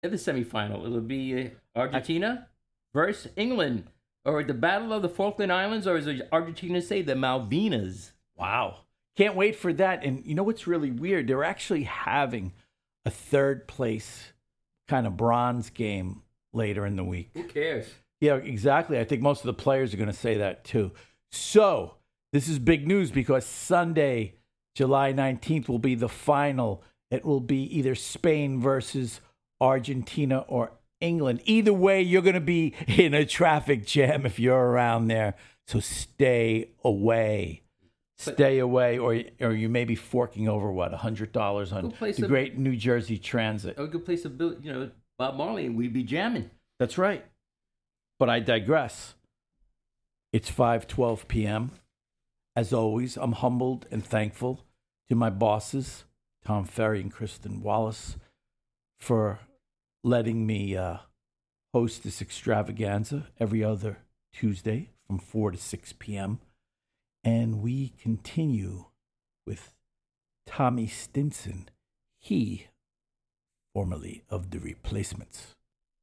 In the semifinal, it'll be Argentina versus England, or the Battle of the Falkland Islands, or as Argentina say, the Malvinas. Wow. Can't wait for that. And you know what's really weird? They're actually having a third place kind of bronze game later in the week. Who cares? Yeah, exactly. I think most of the players are going to say that too. So this is big news because Sunday, July 19th, will be the final. It will be either Spain versus Argentina or England. Either way, you're going to be in a traffic jam if you're around there. So stay away. Stay away, or you may be forking over, what, $100 on the great New Jersey Transit. A good place to build, Bob Marley, and we'd be jamming. That's right. But I digress. It's 5:12 p.m. As always, I'm humbled and thankful to my bosses, Tom Ferry and Kristen Wallace, for letting me host this extravaganza every other Tuesday from 4 to 6 p.m. And we continue with Tommy Stinson, he formerly of The Replacements.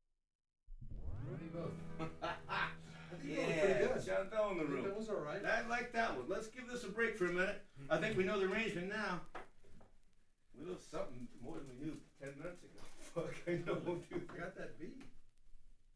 Yeah, John Bell in the room. That was all right. I like that one. Let's give this a break for a minute. I think we know the arrangement now. We know something more than we knew 10 minutes ago. Fuck, I know. Dude. Got that beat.